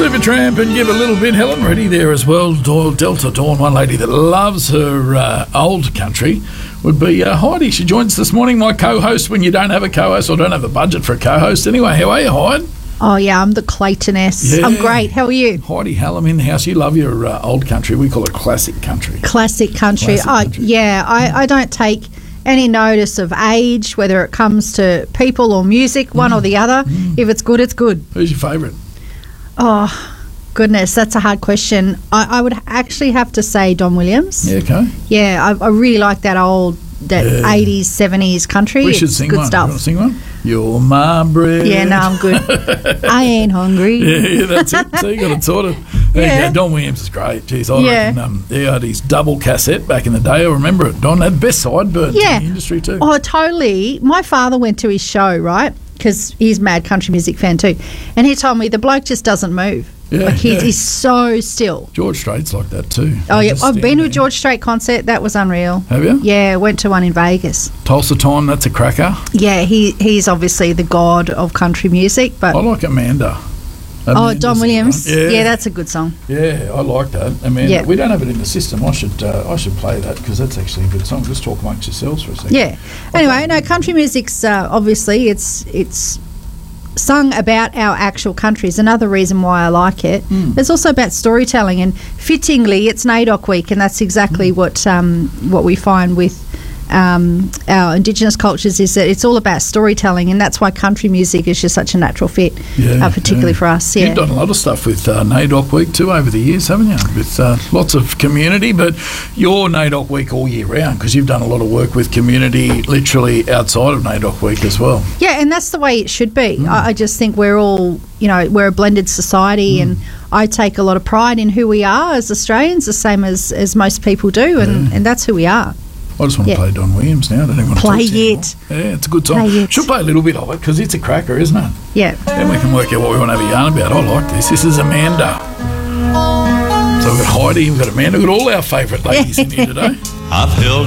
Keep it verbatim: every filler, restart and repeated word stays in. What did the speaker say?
Supertramp and Give a Little Bit. Helen Reddy there as well. Delta Dawn, one lady that loves her uh, old country, would be uh, Heidi. She joins us this morning, my co-host when you don't have a co-host or don't have a budget for a co-host. Anyway, how are you, Heidi? Oh, yeah, I'm the Claytoness. Yeah. I'm great. How are you? Heidi Hallam in the house. You love your uh, old country. We call it classic country. Classic country. Classic oh, country. Yeah, I, I don't take any notice of age, whether it comes to people or music, one Mm. or the other. Mm. If it's good, it's good. Who's your favourite? Oh, goodness, that's a hard question. I, I would actually have to say Don Williams. Yeah, okay. Yeah, I, I really like that old, that Yeah. eighties, seventies country. We should it's sing good one. stuff. You want to sing one? You're my bread. Yeah, no, I'm good. I ain't hungry. Yeah, yeah, that's it. So you got it sorted. There Yeah. you go. Don Williams is great. Jeez, I Yeah. reckon um, he had his double cassette back in the day. I remember it. Don had the best sideburns Yeah. in the industry too. Oh, totally. My father went to his show, right? Because he's a mad country music fan too. And he told me the bloke just doesn't move. Yeah, like he's, yeah. he's so still. George Strait's like that too. Oh, They yeah. just I've stand been to a there. George Strait concert. That was unreal. Have you? Yeah, went to one in Vegas. Tulsa Time, that's a cracker. Yeah, he he's obviously the god of country music. But I like Amanda. oh, Amanda's Don a good Williams. one. Yeah. Yeah, that's a good song. Yeah, I like that. Amanda. Yeah. We don't have it in the system. I should uh, I should play that because that's actually a good song. Just talk amongst yourselves for a second. Yeah. Anyway, no, country music's uh, obviously it's it's sung about our actual countries. Another reason why I like it. Mm. It's also about storytelling, and fittingly, it's NAIDOC week, and that's exactly Mm. what um, what we find with um, our Indigenous cultures is that it's all about storytelling, and that's why country music is just such a natural fit, Yeah, uh, particularly yeah. for us. Yeah. You've done a lot of stuff with uh, NAIDOC Week too over the years, haven't you? With uh, lots of community, but you're NAIDOC Week all year round because you've done a lot of work with community literally outside of NAIDOC Week as well. Yeah, and that's the way it should be. Mm. I, I just think we're all, you know, we're a blended society, Mm. and I take a lot of pride in who we are as Australians, the same as, as most people do, and, Yeah. and that's who we are. I just want Yeah. to play Don Williams now. I don't even want Play to talk to you it. anymore. Yeah, it's a good song. Play it. Should play a little bit of it because it's a cracker, isn't it? Yeah. Then we can work out what we want to have a yarn about. I like this. This is Amanda. So we've got Heidi, we've got Amanda, we've got all our favourite ladies in here today. I've held